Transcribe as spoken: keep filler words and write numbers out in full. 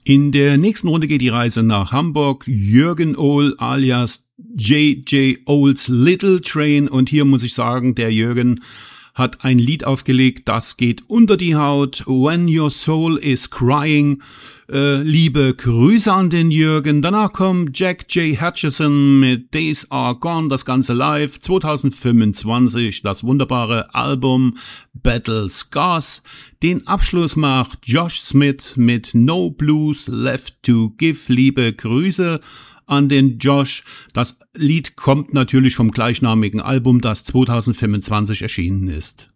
In der nächsten Runde geht die Reise nach Hamburg. Jürgen Ohl alias J J Ohls Little Train. Und hier muss ich sagen, der Jürgen hat ein Lied aufgelegt, das geht unter die Haut. When Your Soul is Crying. Äh, liebe Grüße an den Jürgen. Danach kommt Jack J. Hutchison mit Days Are Gone, das Ganze live. zwanzig fünfundzwanzig, das wunderbare Album Battle Scars. Den Abschluss macht Josh Smith mit No Blues Left to Give. Liebe Grüße an den Josh. Das Lied kommt natürlich vom gleichnamigen Album, das zwanzig fünfundzwanzig erschienen ist.